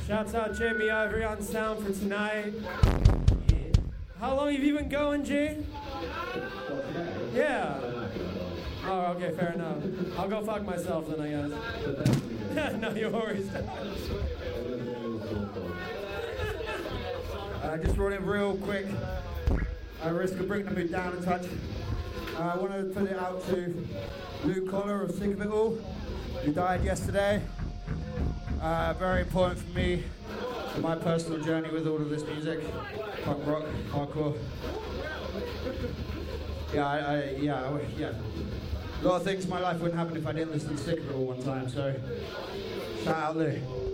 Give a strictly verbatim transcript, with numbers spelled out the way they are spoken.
Shouts out Jamie Ivory on sound for tonight. How long have you been going, G? Yeah. Oh, okay, fair enough. I'll go fuck myself then, I guess. No, you worries. Uh, just running real quick. I risk of bringing the mood down a touch. Uh, I want to put it out to Luke Collar of Sick of It All, who died yesterday. Uh, very important for me, for my personal journey with all of this music, punk rock, hardcore. Yeah, I, I, yeah, I, yeah. A lot of things in my life wouldn't happen if I didn't listen to Sick of It All one time, so shout out Lou.